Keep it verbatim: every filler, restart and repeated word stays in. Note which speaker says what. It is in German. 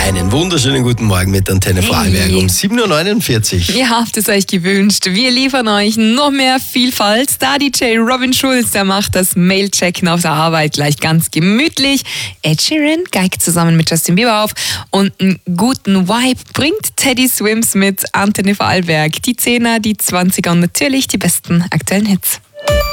Speaker 1: Einen wunderschönen guten Morgen mit Antenne Vorarlberg
Speaker 2: Hey.
Speaker 1: um sieben Uhr neunundvierzig.
Speaker 2: Ihr habt es euch gewünscht. Wir liefern euch noch mehr Vielfalt. Star D J Robin Schulz, der macht das Mailchecken auf der Arbeit gleich ganz gemütlich. Ed Sheeran geigt zusammen mit Justin Bieber auf. Und einen guten Vibe bringt Teddy Swims mit Antenne Vorarlberg. Die Zehner, die Zwanziger und natürlich die besten aktuellen Hits.